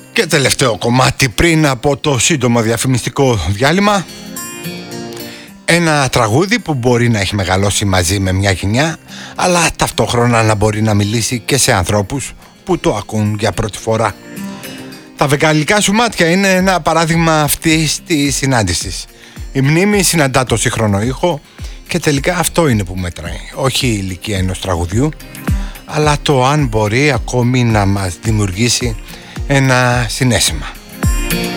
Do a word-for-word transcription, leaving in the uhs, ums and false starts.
Και τελευταίο κομμάτι πριν από το σύντομο διαφημιστικό διάλειμμα. Ένα τραγούδι που μπορεί να έχει μεγαλώσει μαζί με μια γενιά, αλλά ταυτόχρονα να μπορεί να μιλήσει και σε ανθρώπους που το ακούν για πρώτη φορά. Τα βεγγαλικά σου μάτια είναι ένα παράδειγμα αυτής της συνάντησης. Η μνήμη συναντά το σύγχρονο ήχο και τελικά αυτό είναι που μετράει. Όχι η ηλικία ενός τραγουδιού, αλλά το αν μπορεί ακόμη να μας δημιουργήσει ένα συναίσθημα.